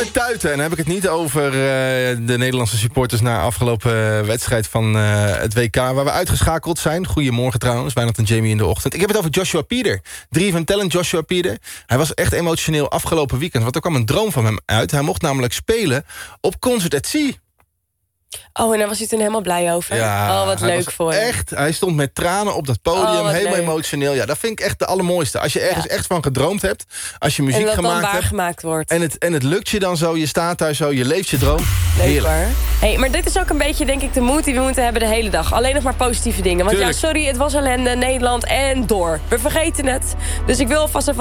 tuiten. En dan heb ik het niet over de Nederlandse supporters... na afgelopen wedstrijd van het WK... waar we uitgeschakeld zijn. Goedemorgen trouwens, Wijnand en Jamie in de ochtend. Ik heb het over Joshua Pieder. 3 van talent Joshua Pieder. Hij was echt emotioneel afgelopen weekend... want er kwam een droom van hem uit. Hij mocht namelijk spelen op Concert at Sea. Oh, en daar was hij toen helemaal blij over. Ja, wat leuk voor hem. Hij stond met tranen op dat podium, helemaal emotioneel. Ja, dat vind ik echt de allermooiste. Als je ergens echt van gedroomd hebt, als je muziek gemaakt hebt... En dat dan waargemaakt wordt. En het lukt je dan zo, je staat daar zo, je leeft je droom. Leuk hoor. Hey, maar dit is ook een beetje, denk ik, de moed die we moeten hebben de hele dag. Alleen nog maar positieve dingen. Want Tuurlijk. ja, sorry, het was ellende, Nederland en door. We vergeten het. Dus ik wil alvast even